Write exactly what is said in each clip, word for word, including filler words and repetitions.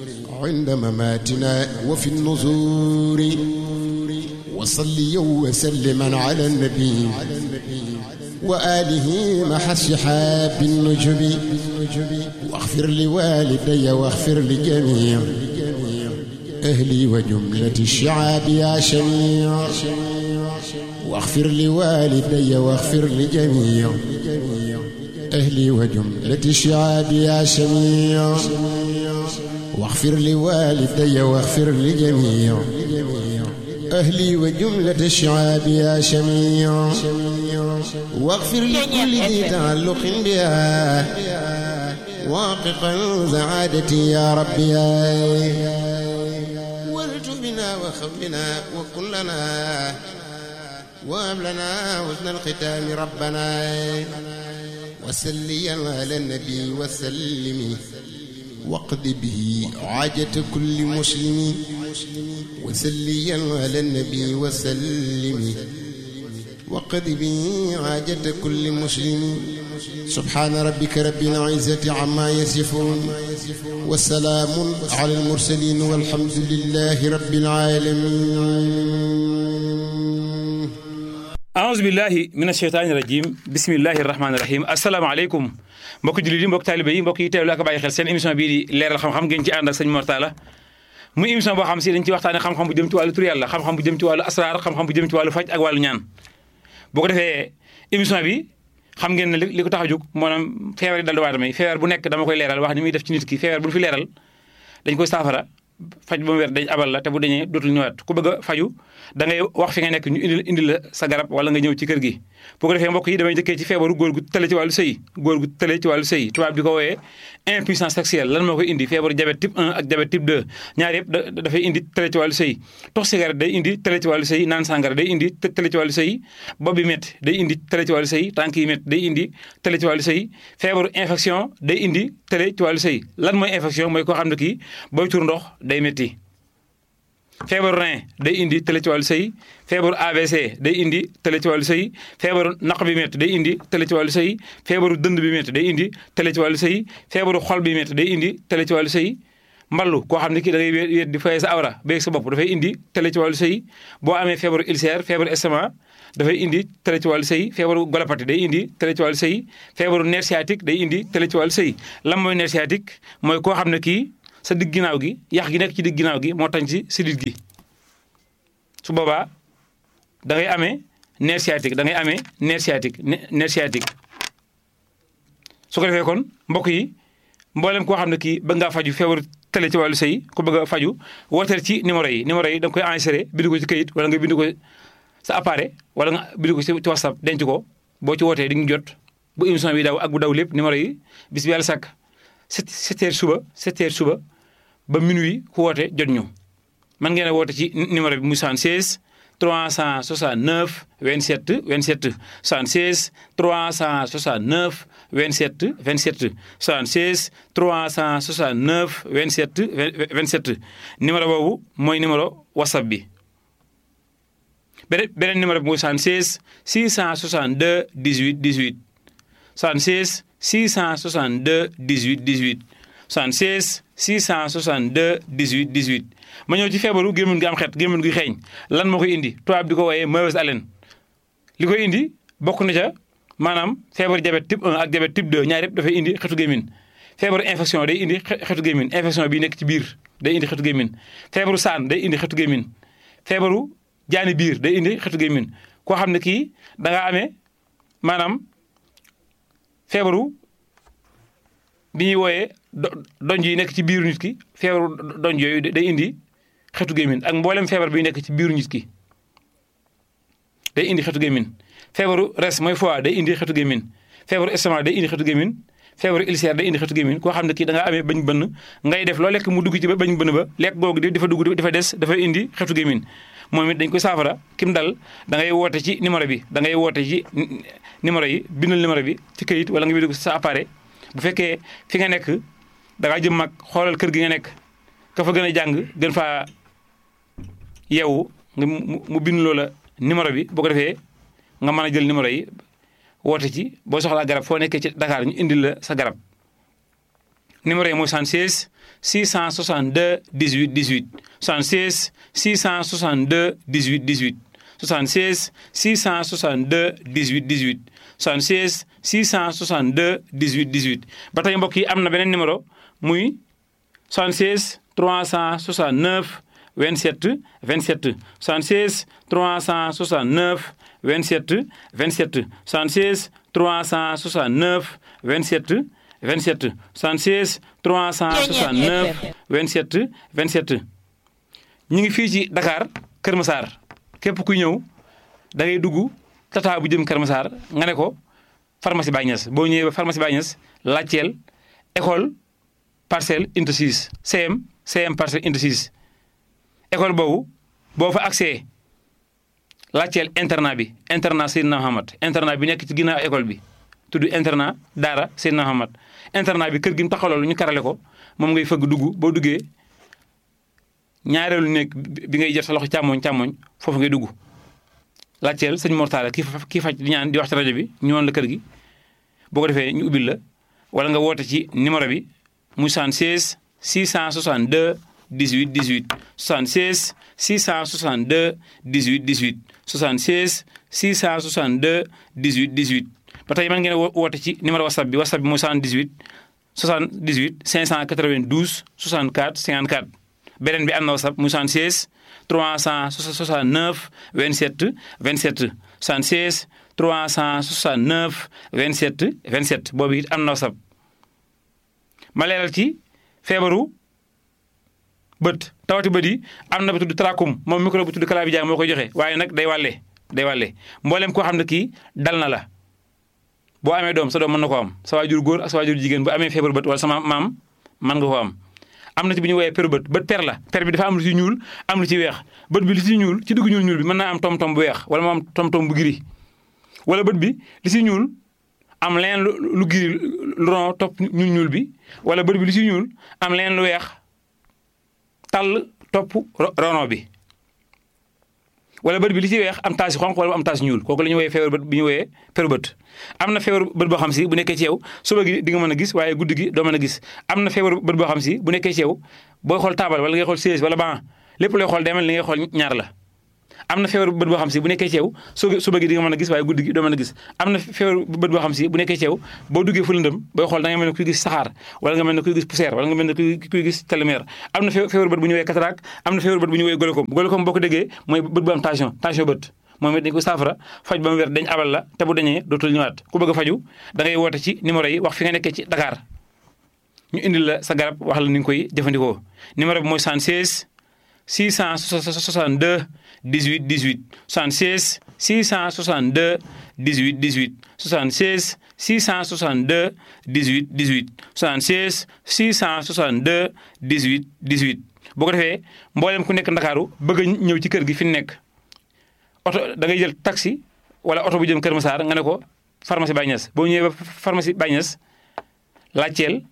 عند مماتنا وفي النزور وصلي وسلما على النبي وآله مع السحاب النجب واغفر لوالدي واغفر لجميع أهلي وجملة الشعاب يا شميع واغفر لوالدي واغفر لجميع أهلي وجملة الشعاب يا شميع واغفر لوالدي واغفر لجميع أهلي وجملة الشعاب يا شميع واغفر لكل ذي تعلق بها واققا سعادتي يا ربي والتف بنا وخف بنا وكن لنا وهب لنا حسن الختام ربنا وسليا على النبي وسلم واقض به حاجة كل مسلم وسليا على النبي وسلم وقد به حاجة كل مسلم سبحان ربك رب العزة عما يصفون والسلام على المرسلين والحمد لله رب العالمين. أعوذ بالله من الشيطان الرجيم بسم الله الرحمن الرحيم. السلام عليكم mbokk jullit yi mbokk taalibe yi mbokk yi teewlu ak bàyyi xel seen émission bii di leeral xam-xam ngeen ci ànd ak sëñ Mor Talla muy émission boo xam si dañ ci waxtaane xam-xam bu jëm ci wàllu tur yàlla xam-xam bu jëm ci wàllu asraar xam-xam bu jëm ci wàllu faj ak wàllu ñaan. boo ko defee émission bi xam ngeen ne li ko tax a jóg maanaam feebar yi dal doomu aadama yi feebar bu nekk dama koy leeral wax ni muy def ci nit ki feebar bu ñu fi leeral dañ koy saafara faj ba mu wér dañ abal la te bu dañee dootul ñëwaat ku bëgg a faju da ngay wax fi nga nekk ñu indi indi la sa garab wala nga ñëw ci kër gi. boo ko defee mbokk yi damay njëkkee ci feebaru góor gu tële ci wàllu sëy góor gu tële ci wàllu sëy tubaab di ko wooyee impuissance sexuelle lan moo koy indi feebaru diabète type un ak diabète type deux ñaar yëpp dafay indi tële ci wàllu sëy tox cigarette day indi tële ci wàllu sëy naan sàngara day indi tële ci wàllu sëy bopp bi métti day indi tële ci wàllu sëy tànk yi métti day indi tële ci wàllu sëy feebaru infection day indi tële ci wàllu sëy lan mooy infection mooy koo xam ne kii booy tur ndox day métti feebaru rein day indi tële ci wàllu sëy feebaru A V C day indi tële ci wàllu sëy feebaru naq bi métti day indi tële ci wàllu sëy feebaru dënd bi métti day indi tële ci wàllu sëy feebaru xol bi métti day indi tële ci wàllu sëy mballu koo xam ne kii da ngay wéet di fay sa awra beeg sa bopp dafay indi tële ci wàllu sëy boo amee feebaru ulcère feebaru estomac dafay indi tële ci wàllu sëy feebaru golopati day indi tële ci wàllu sëy feebaru nerf sciatique day indi tële ci wàllu sëy lan mooy nerf sciatique mooy koo xam ne kii sa digg ginnaaw gi yax gi nekk ci digg ginnaaw gi moo tañ ci sidit gi su boobaa da ngay amee nerf sciatique da ngay amee nerf sciatique nerf sciatique su ko defee kon mbokk yi mboolem koo xam ne kii bëgg ngaa faju feebaru tële ci wàllu sëy ku bëgg a faju wooteel ci numéro yi numéro yi da nga koy enregistré bind ko ci këyit wala nga bind ko sa appareil wala nga bind ko ci WhatsApp denc ko boo ci wootee di nga jot bu émission bi daw ak bu daw lépp numéro yi bis bi yàlla sàkk sept heures suba sept heures suba ba minuit ku woote jot ñu man ngeen a woote ci numéro bi muy soixante-seize trois cent soixante-neuf vingt-sept vingt-sept soixante-seize trois cent soixante-neuf vingt-sept vingt-sept soixante-seize trois cent soixante-neuf vingt-sept vingt-sept numéro boobu mooy numéro WhatsApp bi. beneen beneen numéro bi muy soixante-seize six cent soixante-deux dix-huit dix-huit soixante-seize six cent soixante-deux dix-huit dix-huit soixante-seize six cent soixante-deux dix-huit dix-huit ma ñëw ci feebaru gémmiñ gi am xet gémmiñ gi xeeñ lan moo koy indi tubaab di ko wooyee mauvaise haleine li koy indi bokk na ca maanaam feebaru diabète type un ak diabète type deux ñaar yëpp dafay indi xetu gémmiñ feebaru infection day indi xetu gémmiñ infection bii nekk ci biir day indi xetu gémmiñ feebaru saan day indi xetu gémmiñ feebaru jaani biir day indi xetu gémmiñ koo xam ne kii da ngaa amee maanaam feebaru bi ñuy wooyee donj yi nekk ci biiru nit ki feebaru donj yooyu day indi xetu gémmiñ ak mboolem feebar bi nekk ci biiru nit ki day indi xetu gémmiñ feebaru res mooy foie day indi xetu gémmiñ feebaru estomac day indi xetu gémmiñ feebaru ulcère day indi xetu gémmiñ koo xam ne kii da nga amee bañ bënn ngay def loo lekk mu dugg ci ba bañ bënn ba lekk googu dafa dugg dafa des dafay indi xetu gémmiñ moom it dañ koy saafara kim dal da ngay woote ci numéro bi da ngay woote ci numéro yi bindal numéro bi ci këyit wala nga bind ko sa appareil bu fekkee fi nga nekk da ngaa jëm mag xoolal kër gi nga nekk ka fa gën a jàng gën faa yeewu nga mu bind loola numéro bi boo ko defee nga mën a jël numéro yi woote ci boo soxlaa garab foo nekkee ci Dakar ñu indil la sa garab numéro yi mooy soixante-seize six cent soixante-deux dix-huit dix-huit soixante-seize six cent soixante-deux dix-huit dix-huit soixante-seize six cent soixante-deux dix-huit dix-huit soixante-seize six cent soixante-deux dix-huit dix-huit ba tey mbokk yi am na beneen numéro muy soixante-seize trois cent soixante-neuf vingt-sept vingt-sept soixante-seize trois cent soixante-neuf vingt-sept vingt-sept soixante-seize trois cent soixante-neuf vingt-sept vingt-sept soixante-seize trois cent soixante-neuf vingt-sept vingt-sept ñu ngi fii ci Dakar Kër Massar képp kuy ñëw da ngay dugg tata bu jëm Kër Massar nga ne ko pharmacie Baye Niass boo ñëwee ba pharmacie Baye Niass laajteel école Parcelles Unité six C M C M Parcelles Unité six école boobu boo fa accès laajteel internat bi internat Seydina Mohamed internat bi nekk ci ginnaaw école bi tudd internat Daara Seydina Mohamed internat bi kër gi mu taxawal ñu karale ko moom ngay fëgg dugg boo duggee ñaareelu nekk bi ngay jot sa loxo càmmoñ càmmoñ foofu ngay dugg laajteel sëñ Mortala kii fa kii faj di ñaan di wax ci rajo bi ñu woon la kër gi boo ko defee ñu ubbil la wala nga woote ci numéro bi muy soixante-seize six cent soixante-deux dix-huit dix-huit soixante-seize six cent soixante-deux dix-huit dix-huit soixante-seize six cent soixante-deux dix-huit dix-huit ba tey mën ngeen woote ci numéro whatsapp bi whatsapp bi mooy soixante-dix-huit soixante-dix-huit cinq cent quatre-vingt-douze soixante-quatre cinquante-quatre beneen bi am na whatsapp muy soixante-seize trois cent soixante-neuf vingt-sept vingt-sept soixante-seize trois cent soixante-neuf vingt-sept vingt-sept boobu it am na whatsapp ma leeral ci feebaru bët tawati bët yi am na bu tudd trachome moom micro bu tudd chlamydia moo koy joxe waaye nag day wàlle day wàlle mboolem koo xam ne kii dal na la boo amee doom sa doom mën na ko am sa waajur góor ak sa waajur jigéen bu amee feebaru bët wala sama maam mën nga ko am am na ci bu ñu woowee peru bët bët per la per bi dafa am lu ci ñuul am lu ci weex bët bi li ci ñuul ci dugg ñuul ñuul bi mën naa am tom-tom bu weex wala mu am tom-tom bu giri wala bët bi li ci ñuul am leen lu giri lu ron topp ñuul ñuul bi wala bët bi li ci ñuul am leen lu weex tàll topp rono bi wala bët bi li ci weex am taas xonq wala am taas ñuul kooku la ñu woowee feebar bët bi ñu woowee peru bët am na feebar bët boo xam si bu nekkee ci yow suba gi di nga mën a gis waaye guddi gi doo mën a gis am na feebar bët boo xam si bu nekkee ci yow booy xool taabal wala ngay xool siège wala banc lépp looy xool demel li ngay xool ñaar la am na feebar bët boo xam si bu nekkee ci yow suba gi di nga mën a gis waaye guddi gi doo mën a gis am na feebar bët boo xam si bu nekkee ci yow boo duggee fu lëndëm booy xool da nga mel ne kuy gis saxaar wala nga mel ne kuy gis poussière wala nga mel ne kuy gis télémère am na feebar bët bu ñu woowee cataracte am na feebar bët bu ñu woowee glaucome glaucome boo ko déggee mooy bët bu am tension tension bët moom it dañ ko saafara faj ba mu wér dañ abal la te bu dañee dootul ñëwaat ku bëgg a faju da ngay woote ci numéro yi wax fi nga nekkee ci Dakar ñu indil la sa garab wax la ni nga koy jëfandikoo numéro bi mooy soixante-seize six cent soixante-deux dix-huit dix-huit soixante-seize six cent soixante-deux dix-huit dix-huit soixante-seize six cent soixante-deux dix-huit dix-huit soixante-seize six cent soixante-deux dix-huit dix-huit boo ko defee mboolem ku nekk Ndakaaru bëgg a ñëw ci kër gi fi nekk oto da ngay jël taxi wala oto bu jëm Kër Massar nga ne ko pharmacie Baye Niass boo ñëwee ba pharmacie Baye Niass laajteel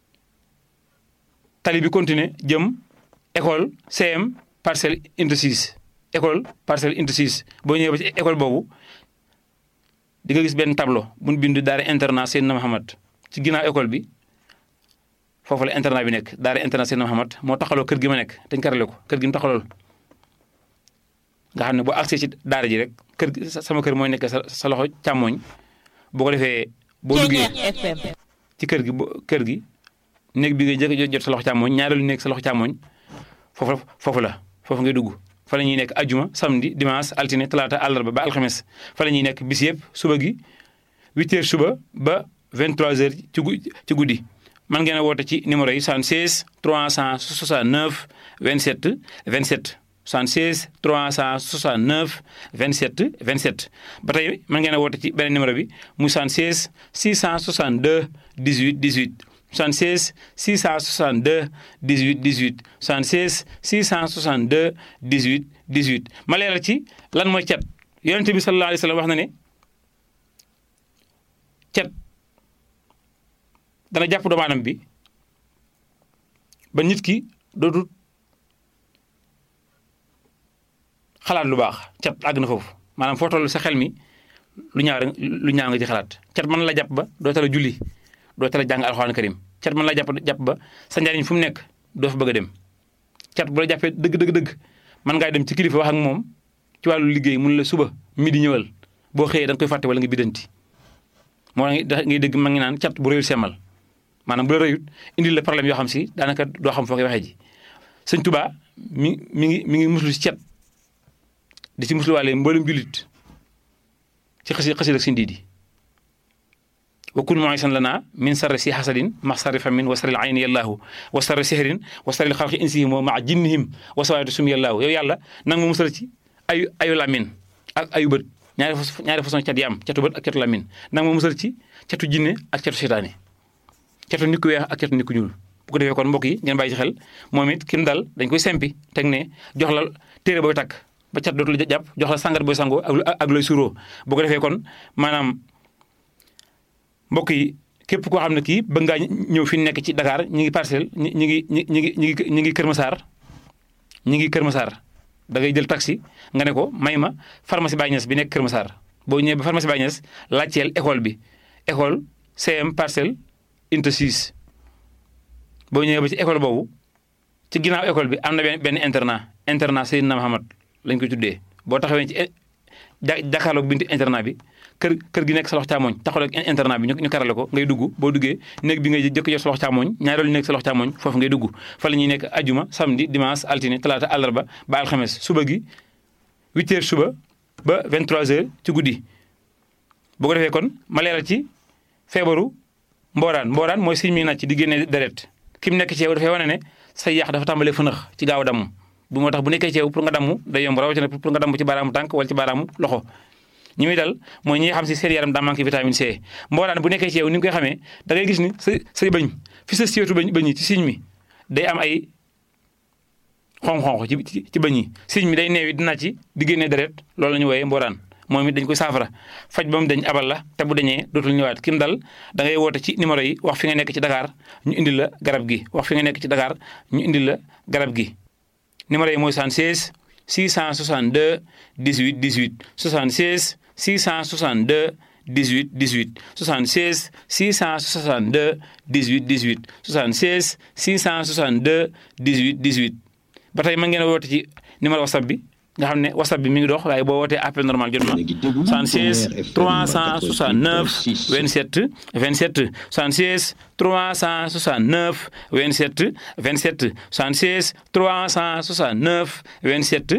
tali bi continuer jëm école C M Parcelles Unité six école Parcelles Unité six boo ñëwee ba ci école boobu di nga gis benn tableau bu ñu bind daara internat Seydina Mohamed ci ginnaaw école bi foofu la internat bi nekk daara internat Seydina Mohamed moo taxaloo kër gi ma nekk dañ karale ko kër gi mu taxalool nga xam ne boo accès ci daara ji rek kër gi sama kër mooy nekk sa sa loxo càmmoñ boo ko defee boo duggee ci kër gi kër gi néeg bi ngay jëkk jot sa loxo càmmoñ ñaareelu néeg sa loxo càmmoñ foofu foofu la foofu ngay dugg fa la ñuy nekk ajjuma samedi dimanche altine talaata àllarba ba alxames fa la ñuy nekk bis yëpp suba gi huit heures suba ba vingt-trois heures ci gu ci guddi man ngeen a woote ci numéro yi soixante-seize trois cent soixante-neuf vingt-sept vingt-sept soixante-seize trois cent soixante-neuf vingt-sept vingt-sept ba tey man ngeen a woote ci beneen numéro bi muy soixante-seize six cent soixante-deux dix-huit dix-huit soixante-seize six cent soixante-deux dix-huit dix-huit soixante-seize six cent soixante-deux dix-huit dix-huit ma leeral ci lan mooy cat yonent bi sallallahu alayhi wa sallam wax na ne cat dana jàpp doomu aadama bi ba nit ki dootul xalaat lu baax cat àgg na foofu maanaam foo toll sa xel mi lu ñaaw lu ñaaw nga ci xalaat cat mën la jàpp ba doo tala julli doo tala jàng alxuraan karim cat mën laa jàpp jàpp ba sa njariñ fu mu nekk doo fa bëgg a dem cat bu la jàppee dëgg dëgg dëgg mën ngaa dem ci kilifa wax ak moom ci wàllu liggéey mun la suba midi ñëwal boo xëyee da nga koy fàtte wala nga biddanti moo ngay dégg ma ngi naan cat bu rëyul semmal maanaam bu la rëyut indil la problème yoo xam si daanaka doo xam foo koy waxee ji sëñ Tuubaa mi mi ngi mi ngi muslu ci cat di ci musluwaale mboolem jullit ci xasi xasi rek si ndiidi wa kun mu'isan lana min sarri si hasadin ma sarri famin wa sarri ayni yallaahu wa sarri sihrin wa sarri xalqi insihim wa ma jinnihim wa sawaati sum yallaahu yow yàlla nang ma musal ci ayu ayu lamin ak ayu bët ñaari ñaari façon cat yi am catu bët ak catu lamin nang ma musal ci catu jinne ak catu seytaane catu nit ku weex ak catu nit ku ñuul bu ko defee kon mbokk yi ngeen bàyyi ci xel moom it kim dal dañ koy sempi teg ne jox la téere booy takk ba cat dootul jàpp jox la sangat booy sangoo ak ak looy suuroo bu ko defee kon maanaam mbokk yi képp koo xam ne kii bëgg ngaa ñëw fi nekk ci Dakar ñi ngi parcelle ñi ñi ngi ñi ngi ñi ngi ñi ngi Kër Massar ñi ngi Kër Massar da ngay jël taxi nga ne ko may ma pharmacie Baye Niass bi nekk Kër Massar boo ñëwee ba pharmacie Baye Niass laajteel école bi école C M parcelle unité six boo ñëwee ba ci école boobu ci ginnaaw école bi am na benn benn internat internat Seydina Mahamad lañ koy tuddee boo taxawee ci ja jàkkaarloog binti internat bi kër kër gi nekk sa loxo càmmoñ taxawal ak internat bi ñu ñu karale ko ngay dugg boo duggee néeg bi ngay jëkk jot sa loxo càmmoñ ñaareelu nekk sa loxo càmmoñ foofu ngay dugg fa la ñuy nekk ajuma samedi dimanche altine talaata àllarba ba alxames suba gi huit heures suba ba vingt-trois heures ci guddi bu ko defee kon ma leeral ci feebaru mbooraan mbooraan mooy siñ mi naaj ci di génne deret ki mu nekk ci yow dafay wane ne say yàq dafa tàmbalee fënax ci gaaw a damm bu moo tax bu nekkee ci yow pour nga damm day yomb rawatina pour nga damm ci baaraamu tànk wala ci baaraamu loxo ñi muy dal mooy ñi nga xam si seen yaram daa manqué vitamine C mbooraan bu nekkee ci yow ni nga koy xamee da ngay gis ni sa say bëñ fi sa siwetu bëñ bëñ yi ci siñ mi day am ay xonq-xonq ci ci bëñ yi siñ mi day neewi dina ci di génne deret loolu la ñu wooyee mbooraan moom it dañ koy saafara faj ba mu dañ abal la te bu dañee dootul ñëwaat kim dal da ngay woote ci numéro yi wax fi nga nekk ci Dakar ñu indil la garab gi wax fi nga nekk ci Dakar ñu indil la garab gi numéro yi mooy soixante-seize six cent soixante-deux dix-huit dix-huit soixante-seize six cent soixante-deux dix-huit dix-huit soixante-seize six cent soixante-deux dix-huit dix-huit soixante-seize six cent soixante-deux dix-huit dix-huit ba tey mën ngeen a woote ci numéro WhatsApp bi nga xam ne WhatsApp bi mi ngi dox waaye boo wootee appel normal jot na soixante-seize trois cent soixante-neuf vingt-sept vingt-sept soixante-seize trois cent soixante-neuf vingt-sept vingt-sept soixante-seize trois cent soixante-neuf vingt-sept